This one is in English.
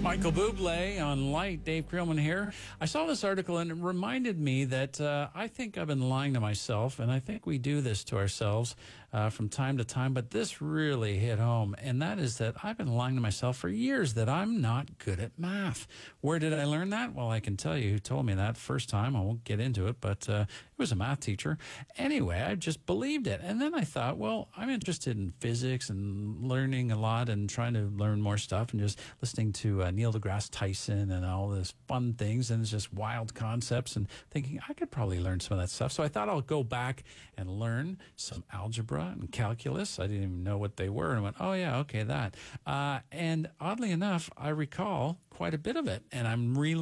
Michael Bublé on Light. Dave Creelman here. I saw this article and it reminded me that I think I've been lying to myself, and I think we do this to ourselves from time to time, but this really hit home, and that is that I've been lying to myself for years that I'm not good at math. Where did I learn that? Well, I can tell you who told me that first time. I won't get into it, but it was a math teacher. Anyway, I just believed it, and then I thought, well, I'm interested in physics and learning a lot and trying to learn more stuff and just listening to Neil deGrasse Tyson and all this fun things, and it's just wild concepts, and thinking I could probably learn some of that stuff. So I thought I'll go back and learn some algebra and calculus. I didn't even know what they were, and I went, oh yeah, okay, that. And oddly enough, I recall quite a bit of it, and I'm